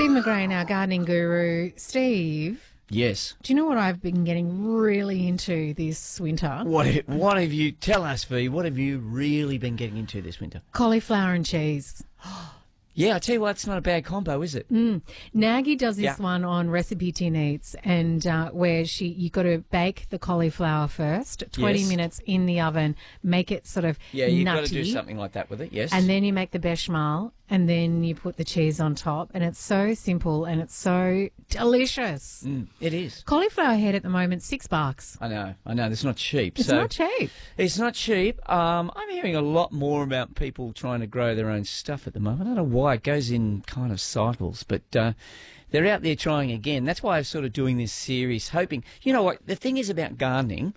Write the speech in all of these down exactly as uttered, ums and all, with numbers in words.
Steve McGrain, our gardening guru. Steve, Yes. do you know what I've been getting really into this winter? What What have you, tell us, V, what have you really been getting into this winter? Cauliflower and cheese. Yeah, I tell you what, it's not a bad combo, is it? Mm. Nagy does this Yeah. one on Recipe Tin Eats, and uh, where she you got to bake the cauliflower first, twenty Yes. minutes in the oven, make it sort of Yeah, you've nutty, got to do something like that with it, yes. and then you make the bechamel, and then you put the cheese on top, and it's so simple and it's so delicious. Mm, it is. Cauliflower head at the moment, six bucks. I know, I know, it's not cheap. It's so not cheap. It's not cheap. Um, I'm hearing a lot more about people trying to grow their own stuff at the moment. I don't know why. It goes in kind of cycles, but uh, they're out there trying again. That's why I'm sort of doing this series, hoping... You know what? The thing is about gardening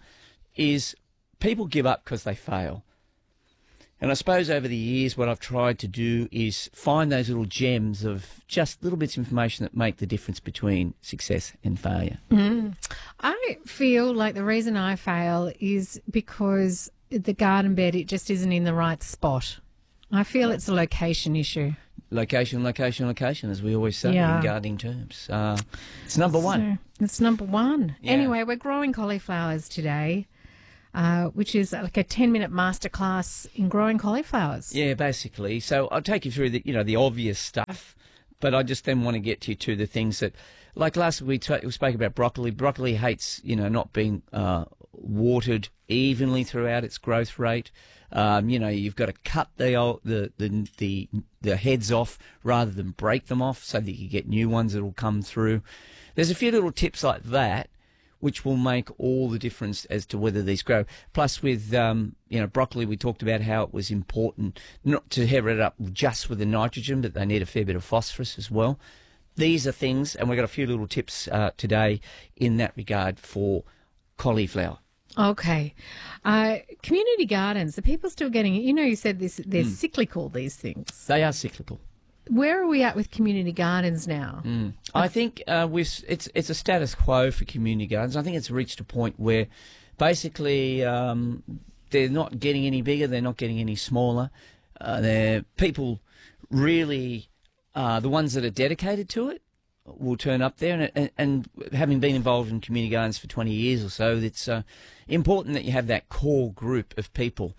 is people give up because they fail. And I suppose over the years what I've tried to do is find those little gems of just little bits of information that make the difference between success and failure. Mm. I feel like the reason I fail is because the garden bed, it just isn't in the right spot. I feel it's a location issue. Location, location, location, as we always say Yeah. in gardening terms. Uh, it's number one. So, it's number one. Yeah. Anyway, we're growing cauliflowers today, uh, which is like a ten-minute masterclass in growing cauliflowers. Yeah, basically. So I'll take you through the, you know, the obvious stuff, but I just then want to get you to the things that, like last week we, t- we spoke about broccoli. Broccoli hates, you know, not being uh, watered evenly throughout its growth rate. Um, you know, you've got to cut the, old, the the the the heads off rather than break them off, so that you get new ones that will come through. There's a few little tips like that, which will make all the difference as to whether these grow. Plus, with um, you know, broccoli, we talked about how it was important not to have it up just with the nitrogen, but they need a fair bit of phosphorus as well. These are things, and we've got a few little tips uh, today in that regard for cauliflower. Okay. Uh, community gardens, are people still getting it? You know, you said this, they're Hmm. cyclical, these things. They are cyclical. Where are we at with community gardens now? Mm. I think uh, we've, it's it's a status quo for community gardens. I think it's reached a point where basically um, they're not getting any bigger, they're not getting any smaller. Uh, they're people really, uh, the ones that are dedicated to it will turn up there. And, and, and having been involved in community gardens for twenty years or so, it's uh, important that you have that core group of people.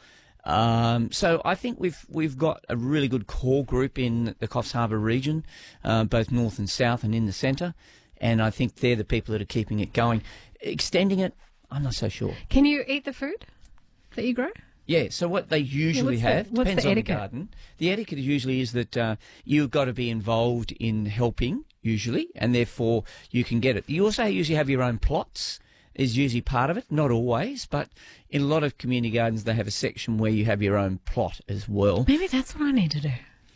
Um, so I think we've we've got a really good core group in the Coffs Harbour region, uh, both north and south and in the centre, and I think they're the people that are keeping it going. Extending it, I'm not so sure. Can you eat the food that you grow? Yeah, so what they usually what's the- have, what's depends the on the etiquette? garden. The etiquette usually is that uh, you've got to be involved in helping, usually, and therefore you can get it. You also usually have your own plots, is usually part of it, not always, but in a lot of community gardens they have a section where you have your own plot as well. Maybe that's what I need to do.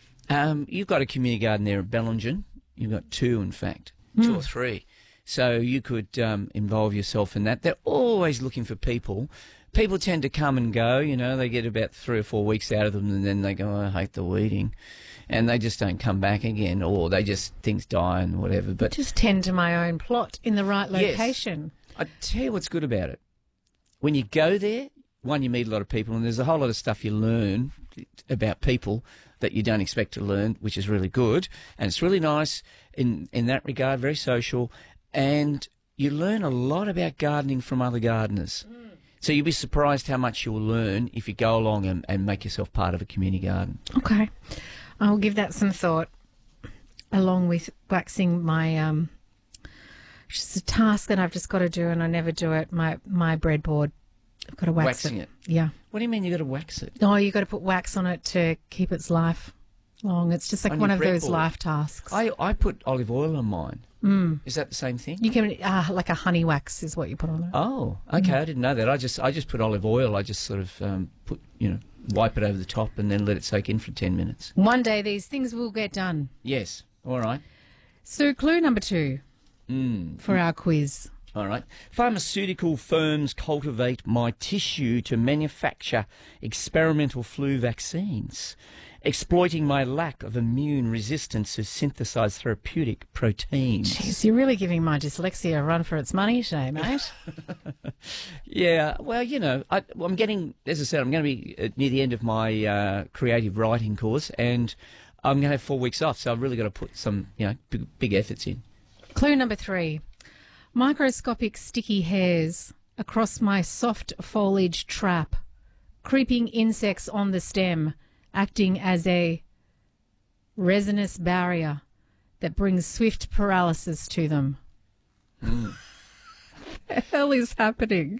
Um, you've got a community garden there at Bellingen. You've got two, in fact, two Mm. or three. So you could um, involve yourself in that. They're always looking for people. People tend to come and go, you know, they get about three or four weeks out of them and then they go, oh, I hate the weeding. And they just don't come back again, or they just, things die and whatever. But Just tend to my own plot in the right Yes. location. I tell you what's good about it. When you go there, one, you meet a lot of people, and there's a whole lot of stuff you learn about people that you don't expect to learn, which is really good. And it's really nice in, in that regard, very social. And you learn a lot about gardening from other gardeners. Mm. So you'll be surprised how much you'll learn if you go along and, and make yourself part of a community garden. Okay. I'll give that some thought, along with waxing my... Um, it's just a task that I've just got to do, and I never do it. My my breadboard, I've got to wax Waxing it. it? Yeah. What do you mean you've got to wax it? Oh, you got to put wax on it to keep its life long. It's just like On one your of those breadboard? life tasks. I, I put olive oil on mine. Mm. Is that the same thing? You can uh, like a honey wax is what you put on it. Oh, okay. I didn't know that. I just I just put olive oil. I just sort of um, put, you know, wipe it over the top and then let it soak in for ten minutes. One day these things will get done. Yes. All right. So clue number two Mm. for our quiz. All right. Pharmaceutical firms cultivate my tissue to manufacture experimental flu vaccines, exploiting my lack of immune resistance to synthesize therapeutic proteins. Jeez, you're really giving my dyslexia a run for its money today, mate. Yeah, well, you know, I, I'm getting, as I said, I'm going to be uh, near the end of my uh, creative writing course, and I'm going to have four weeks off, so I've really got to put some, you know, big, big efforts in. Clue number three. Microscopic sticky hairs across my soft foliage trap. Creeping insects on the stem, acting as a resinous barrier that brings swift paralysis to them. Mm. What the hell is happening?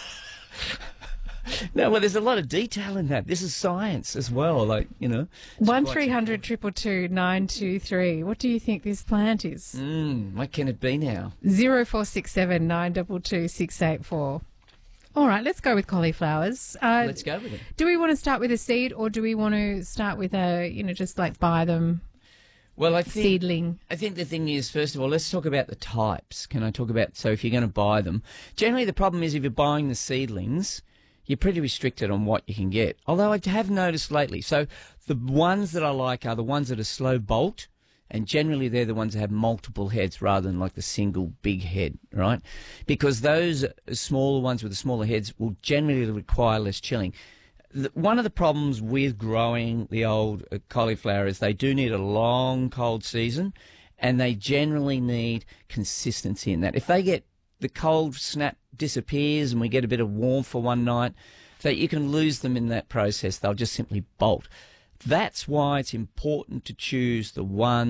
No, well, there's a lot of detail in that. This is science as well, like, you know. One three hundred two two two nine two three. What do you think this plant is? Mm, what can it be now? Zero four six seven nine two two six eight four. All right, let's go with cauliflowers. Uh, Let's go with it. Do we want to start with a seed, or do we want to start with a, you know, just like buy them Well, I think seedling? I think the thing is, first of all, let's talk about the types. Can I talk about, so if you're going to buy them, generally the problem is if you're buying the seedlings, you're pretty restricted on what you can get. Although I have noticed lately, so the ones that I like are the ones that are slow bolt, and generally they're the ones that have multiple heads rather than like the single big head, right? Because those smaller ones with the smaller heads will generally require less chilling. The, one of the problems with growing the old uh, cauliflower is they do need a long cold season, and they generally need consistency in that. If they get the cold snap disappears and we get a bit of warmth for one night, that you can lose them in that process. They'll just simply bolt. That's why it's important to choose the one